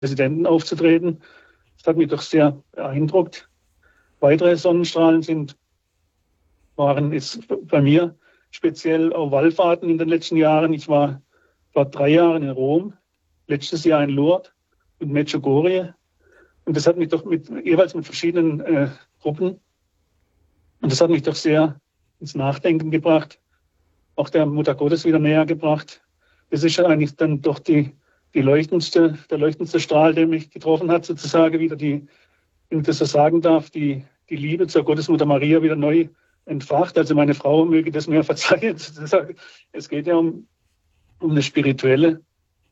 Präsidenten aufzutreten. Das hat mich doch sehr beeindruckt. Weitere Sonnenstrahlen waren jetzt bei mir speziell auf Wallfahrten in den letzten Jahren. Ich war 3 Jahre in Rom, letztes Jahr in Lourdes und Medjugorje. Und das hat mich doch jeweils mit verschiedenen Gruppen. Und das hat mich doch sehr ins Nachdenken gebracht, auch der Mutter Gottes wieder näher gebracht. Das ist ja eigentlich dann doch der leuchtendste Strahl, der mich getroffen hat, sozusagen wieder wenn ich das so sagen darf, die Liebe zur Gottesmutter Maria wieder neu entfacht. Also meine Frau möge das mir verzeihen, sozusagen. Es geht ja um eine spirituelle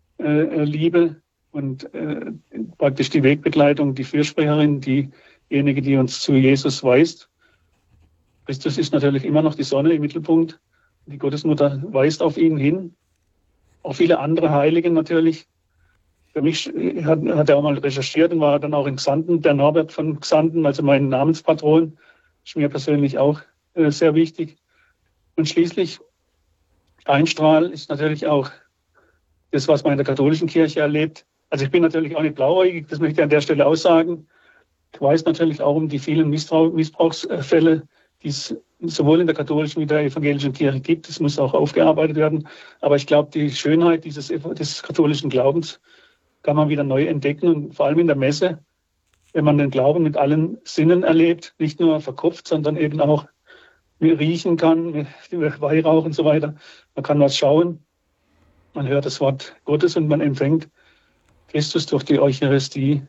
Liebe und praktisch die Wegbegleitung, die Fürsprecherin, diejenige, die uns zu Jesus weist. Christus ist natürlich immer noch die Sonne im Mittelpunkt. Die Gottesmutter weist auf ihn hin. Auch viele andere Heilige natürlich. Für mich hat er auch mal recherchiert und war dann auch in Xanten, der Norbert von Xanten, also mein Namenspatron, ist mir persönlich auch sehr wichtig. Und schließlich ein Strahl ist natürlich auch das, was man in der katholischen Kirche erlebt. Also ich bin natürlich auch nicht blauäugig, das möchte ich an der Stelle aussagen. Ich weiß natürlich auch um die vielen Missbrauchsfälle, die es sowohl in der katholischen wie der evangelischen Kirche gibt. Das muss auch aufgearbeitet werden. Aber ich glaube, die Schönheit des katholischen Glaubens kann man wieder neu entdecken. Und vor allem in der Messe, wenn man den Glauben mit allen Sinnen erlebt, nicht nur verkopft, sondern eben auch riechen kann, mit Weihrauch und so weiter. Man kann was schauen, man hört das Wort Gottes und man empfängt Christus durch die Eucharistie.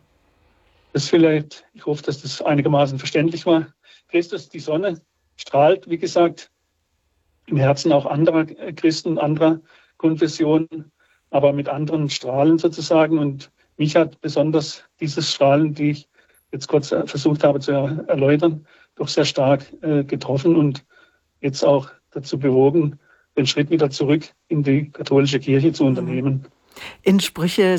Das vielleicht, ich hoffe, dass das einigermaßen verständlich war. Christus, die Sonne, strahlt, wie gesagt, im Herzen auch anderer Christen, anderer Konfessionen, aber mit anderen Strahlen sozusagen. Und mich hat besonders dieses Strahlen, die ich jetzt kurz versucht habe zu erläutern, doch sehr stark getroffen und jetzt auch dazu bewogen, den Schritt wieder zurück in die katholische Kirche zu unternehmen. In Sprüche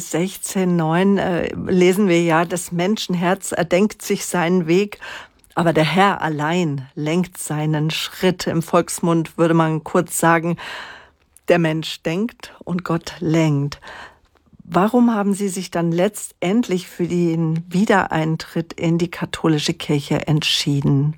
16,9 lesen wir ja, das Menschenherz erdenkt sich seinen Weg, aber der Herr allein lenkt seinen Schritt. Im Volksmund würde man kurz sagen, der Mensch denkt und Gott lenkt. Warum haben Sie sich dann letztendlich für den Wiedereintritt in die katholische Kirche entschieden?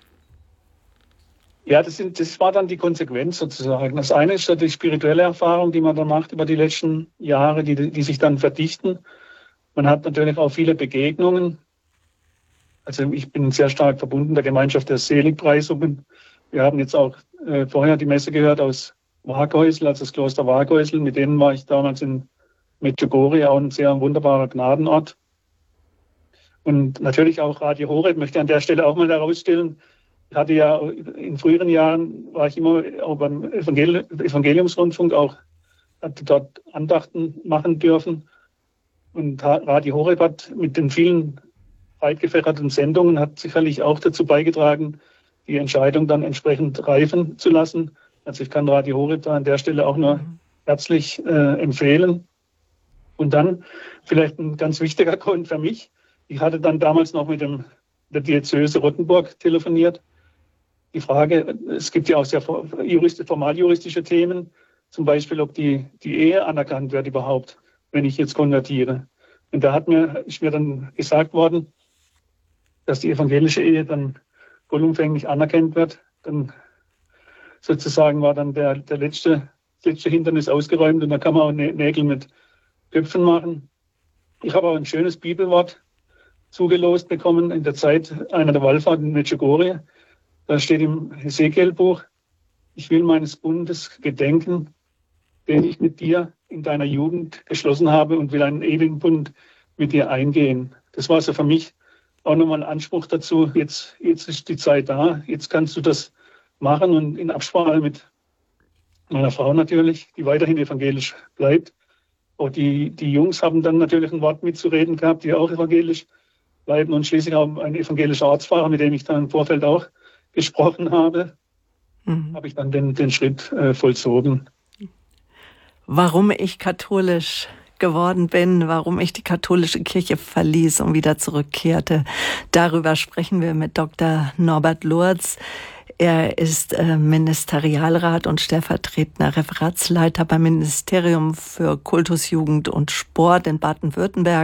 Ja, das war dann die Konsequenz sozusagen. Das eine ist ja die spirituelle Erfahrung, die man dann macht über die letzten Jahre, die sich dann verdichten. Man hat natürlich auch viele Begegnungen. Also ich bin sehr stark verbunden der Gemeinschaft der Seligpreisungen. Wir haben jetzt auch vorher die Messe gehört aus Waghäusel, also das Kloster Waghäusel. Mit denen war ich damals in Medjugorje, auch ein sehr wunderbarer Gnadenort. Und natürlich auch Radio Horeb möchte ich an der Stelle auch mal herausstellen. Ich hatte ja in früheren Jahren, war ich immer auch beim Evangeliumsrundfunk, hatte dort Andachten machen dürfen. Und Radio Horeb hat mit den vielen breit gefächerten Sendungen hat sicherlich auch dazu beigetragen, die Entscheidung dann entsprechend reifen zu lassen. Also ich kann Radio Horeb da an der Stelle auch nur herzlich empfehlen. Und dann vielleicht ein ganz wichtiger Grund für mich. Ich hatte dann damals noch mit der Diözese Rottenburg telefoniert. Die Frage, es gibt ja auch sehr formaljuristische Themen, zum Beispiel, ob die Ehe anerkannt wird überhaupt, wenn ich jetzt konvertiere. Und da ist mir dann gesagt worden, dass die evangelische Ehe dann vollumfänglich anerkannt wird. Dann sozusagen war dann der letzte Hindernis ausgeräumt und da kann man auch Nägel mit Köpfen machen. Ich habe auch ein schönes Bibelwort zugelost bekommen in der Zeit einer der Wallfahrten in Medjugorje. Da steht im Hesekiel-Buch: Ich will meines Bundes gedenken, den ich mit dir in deiner Jugend geschlossen habe, und will einen ewigen Bund mit dir eingehen. Das war so für mich auch nochmal ein Anspruch dazu. Jetzt ist die Zeit da, jetzt kannst du das machen, und in Absprache mit meiner Frau natürlich, die weiterhin evangelisch bleibt. Auch die Jungs haben dann natürlich ein Wort mitzureden gehabt, die auch evangelisch bleiben, und schließlich auch ein evangelischer Ortsfahrer, mit dem ich dann im Vorfeld auch gesprochen habe, habe ich dann den Schritt vollzogen. Warum ich katholisch geworden bin, warum ich die katholische Kirche verließ und wieder zurückkehrte, darüber sprechen wir mit Dr. Norbert Loerz. Er ist Ministerialrat und stellvertretender Referatsleiter beim Ministerium für Kultus, Jugend und Sport in Baden-Württemberg.